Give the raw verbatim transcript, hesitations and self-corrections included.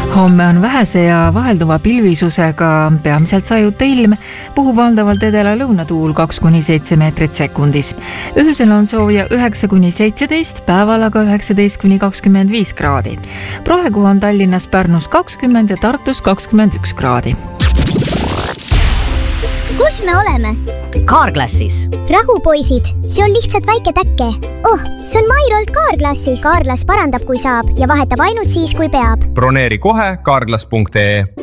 Homme on vähese ja vahelduva pilvisusega peamiselt sajuta ilm, puhub valdavalt edela lõunatuul kaks kuni seitse meetrit sekundis. Öösel on sooja üheksa kuni seitseteist, päeval aga üheksateist kuni kakskümmend viis kraadi. Praegu on Tallinnas, Pärnus kakskümmend ja Tartus kakskümmend üks kraadi. Kus me oleme? Carglassis. Rahu, poisid, see on lihtsalt väike täkke. Oh, see on Mairolt Carglassis. Carglass parandab, kui saab ja vahetab ainult siis, kui peab. Broneeri kohe carglass punkt ee.